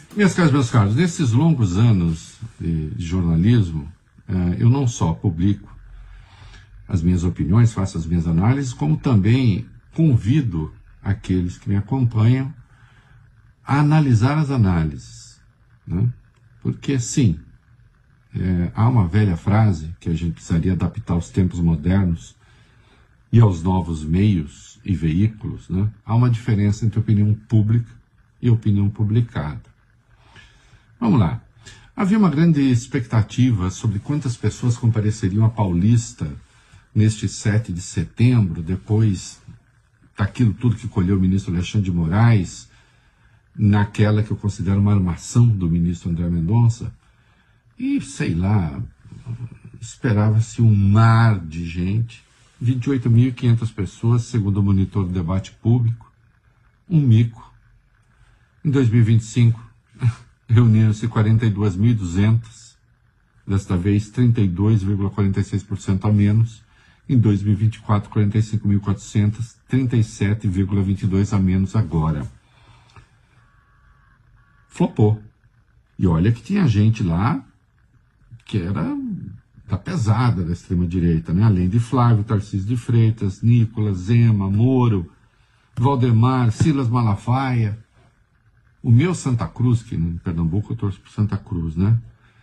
Minhas caras, meus caros, nesses longos anos de jornalismo, eu não só publico as minhas opiniões, faço as minhas análises, como também convido aqueles que me acompanham a analisar as análises, né? Porque, sim, há uma velha frase que a gente precisaria adaptar aos tempos modernos e aos novos meios e veículos, né? Há uma diferença entre opinião pública e opinião publicada. Vamos lá. Havia uma grande expectativa sobre quantas pessoas compareceriam à Paulista neste 7 de setembro, depois daquilo tudo que colheu o ministro Alexandre de Moraes, naquela que eu considero uma armação do ministro André Mendonça, e, sei lá, esperava-se um mar de gente, 28.500 pessoas, segundo o monitor do debate público, um mico. Em 2025, reuniram-se 42.200, desta vez 32,46% a menos. Em 2024, 45.400, 37,22% a menos agora. Flopou. E olha que tinha gente lá que era da pesada da extrema-direita, né? Além de Flávio, Tarcísio de Freitas, Nicolas, Zema, Moro, Valdemar, Silas Malafaia. O meu Santa Cruz, que em Pernambuco eu torço para Santa Cruz, né?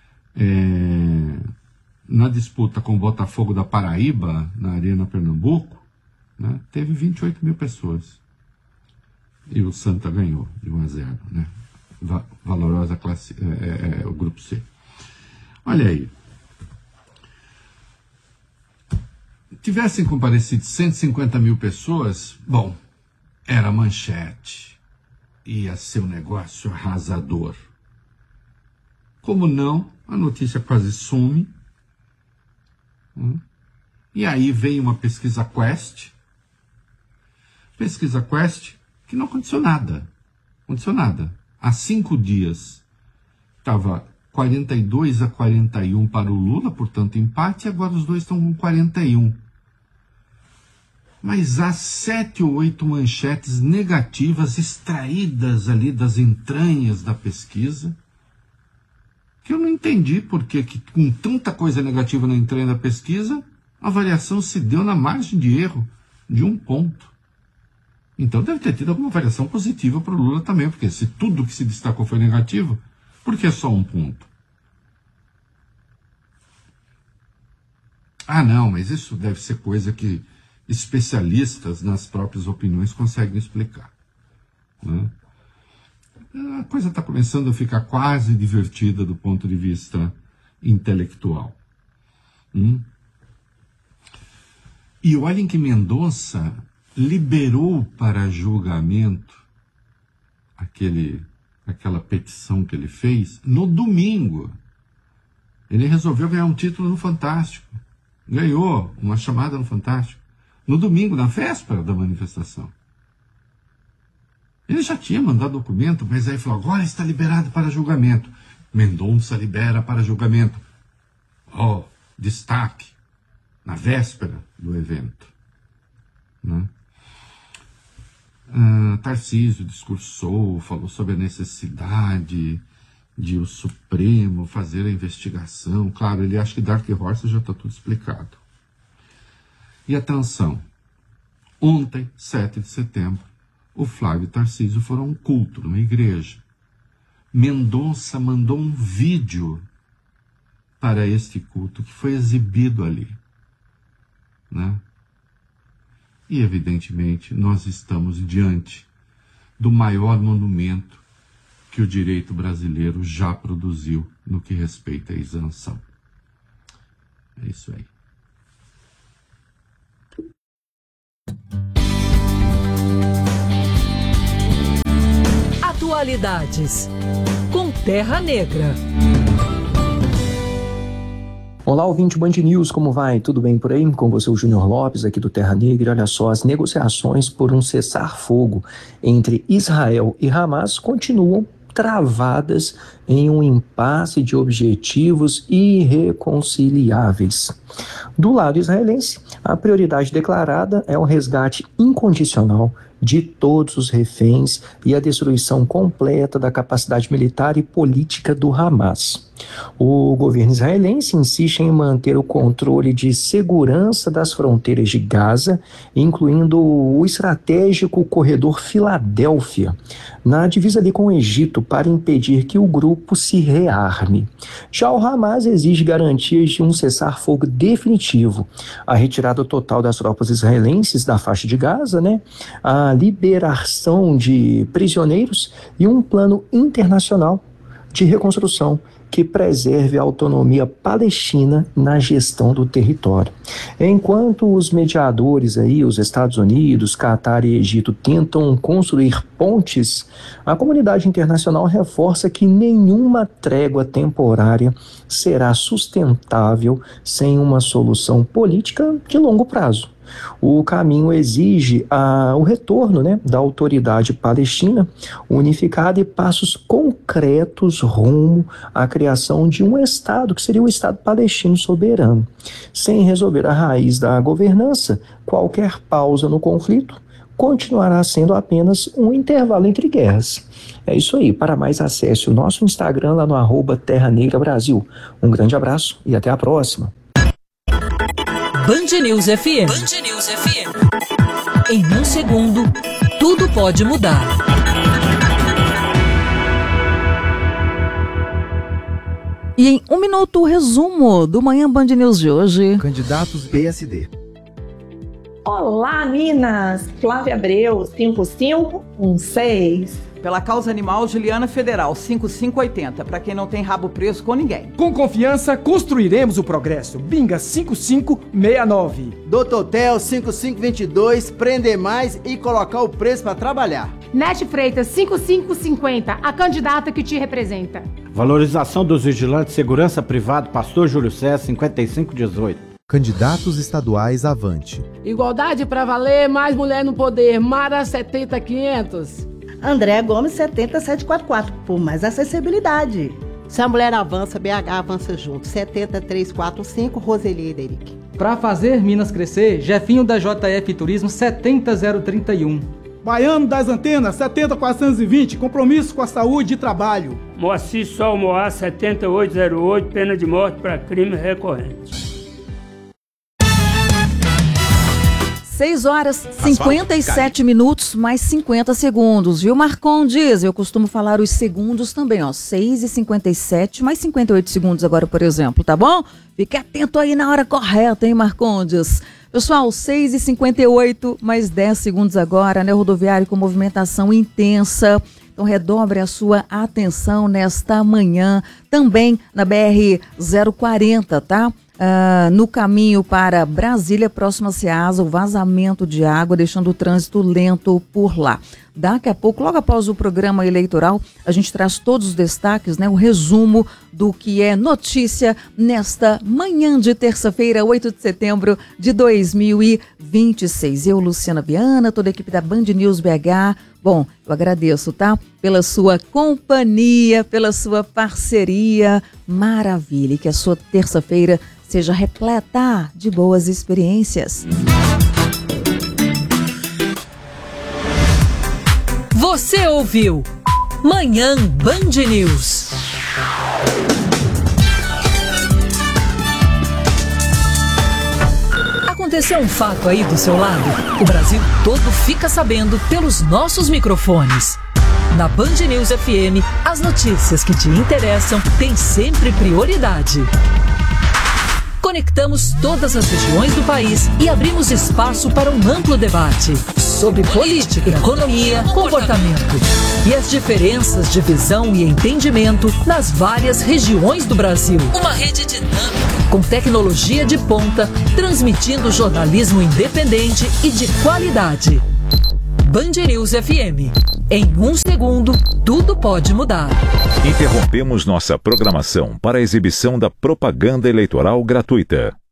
Na disputa com o Botafogo da Paraíba, na Arena Pernambuco, né, teve 28 mil pessoas. E o Santa ganhou de 1-0, né? Valorosa classe, o grupo C. Olha aí. Tivessem comparecido 150 mil pessoas, bom, era manchete. Ia ser um negócio arrasador. Como não, a notícia quase some. E aí veio uma pesquisa Quest. Pesquisa Quest que não aconteceu nada. Aconteceu nada. Há 5 dias estava 42-41 para o Lula, portanto empate, e agora os dois estão com 41. Mas há 7 ou 8 manchetes negativas extraídas ali das entranhas da pesquisa, que eu não entendi porque que com tanta coisa negativa na entranha da pesquisa, a avaliação se deu na margem de erro de 1 ponto. Então deve ter tido alguma variação positiva para o Lula também, porque se tudo que se destacou foi negativo, por que só 1 ponto? Ah, não, mas isso deve ser coisa que especialistas nas próprias opiniões conseguem explicar, né? A coisa está começando a ficar quase divertida do ponto de vista intelectual. E olhem que Mendonça liberou para julgamento aquela petição que ele fez no domingo. Ele resolveu ganhar um título no Fantástico. Ganhou uma chamada no Fantástico. No domingo, na véspera da manifestação. Ele já tinha mandado documento, mas aí falou, agora está liberado para julgamento. Mendonça libera para julgamento. Oh, destaque, na véspera do evento. Né? Tarcísio discursou, falou sobre a necessidade de o Supremo fazer a investigação. Claro, ele acha que Dark Horse já está tudo explicado. E atenção, ontem, 7 de setembro, o Flávio e Tarcísio foram a um culto numa igreja. Mendonça mandou um vídeo para este culto que foi exibido ali, né? E, evidentemente, nós estamos diante do maior monumento que o direito brasileiro já produziu no que respeita à isenção. É isso aí. Atualidades com Terra Negra. Olá, ouvinte Band News, como vai? Tudo bem por aí? Com você, o Júnior Lopes, aqui do Terra Negra. Olha só, as negociações por um cessar-fogo entre Israel e Hamas continuam travadas em um impasse de objetivos irreconciliáveis. Do lado israelense, a prioridade declarada é o resgate incondicional de todos os reféns e a destruição completa da capacidade militar e política do Hamas. O governo israelense insiste em manter o controle de segurança das fronteiras de Gaza, incluindo o estratégico corredor Filadélfia, na divisa ali com o Egito, para impedir que o grupo se rearme. Já o Hamas exige garantias de um cessar-fogo definitivo, a retirada total das tropas israelenses da faixa de Gaza, a liberação de prisioneiros e um plano internacional de reconstrução que preserve a autonomia palestina na gestão do território. Enquanto os mediadores os Estados Unidos, Catar e Egito tentam construir pontes, a comunidade internacional reforça que nenhuma trégua temporária será sustentável sem uma solução política de longo prazo. O caminho exige o retorno da autoridade palestina unificada e passos concretos rumo à criação de um Estado, que seria o Estado palestino soberano. Sem resolver a raiz da governança, qualquer pausa no conflito continuará sendo apenas um intervalo entre guerras. É isso aí. Para mais, acesse o nosso Instagram lá no @Terra Negra Brasil. Um grande abraço e até a próxima. Band News FM. Band News FM. Em um segundo, tudo pode mudar. E em um minuto, o resumo do Manhã Band News de hoje. Candidatos PSD. Olá, Minas! Flávia Abreu, 5516. Pela causa animal, Juliana Federal, 5580. Para quem não tem rabo preso com ninguém. Com confiança, construiremos o progresso. Binga 5569. Doutor Tel, 5522. Prender mais e colocar o preço para trabalhar. Nete Freitas, 5550. A candidata que te representa. Valorização dos vigilantes de segurança privado, Pastor Júlio César, 5518. Candidatos estaduais avante. Igualdade para valer, mais mulher no poder. Mara 70500. André Gomes 70744, por mais acessibilidade. Se a mulher avança, BH avança junto. 70345, Roseli Ederic. Para fazer Minas crescer, Jefinho da JF Turismo 70031. Baiano das Antenas 70420, compromisso com a saúde e trabalho. Moacir Sol Moá 7808, pena de morte para crime recorrente. 6 horas 57 minutos mais 50 segundos, viu, Marcondes? Eu costumo falar os segundos também, 6h57 mais 58 segundos agora, por exemplo, tá bom? Fique atento aí na hora correta, hein, Marcondes? Pessoal, 6h58 mais 10 segundos agora, né? Rodoviário com movimentação intensa. Então redobre a sua atenção nesta manhã, também na BR-040, tá? No caminho para Brasília, próximo a Ceasa, o vazamento de água, deixando o trânsito lento por lá. Daqui a pouco, logo após o programa eleitoral, a gente traz todos os destaques, né? O resumo do que é notícia nesta manhã de terça-feira, 8 de setembro de 2026. Eu, Luciana Viana, toda a equipe da Band News BH. Bom, eu agradeço, tá? Pela sua companhia, pela sua parceria. Maravilha, e que a sua terça-feira seja repleta de boas experiências. Você ouviu Manhã Band News. Aconteceu um fato aí do seu lado? O Brasil todo fica sabendo pelos nossos microfones. Na Band News FM, as notícias que te interessam têm sempre prioridade. Conectamos todas as regiões do país e abrimos espaço para um amplo debate sobre política, economia, comportamento e as diferenças de visão e entendimento nas várias regiões do Brasil. Uma rede dinâmica, com tecnologia de ponta, transmitindo jornalismo independente e de qualidade. Band News FM. Em um segundo, tudo pode mudar. Interrompemos nossa programação para a exibição da propaganda eleitoral gratuita.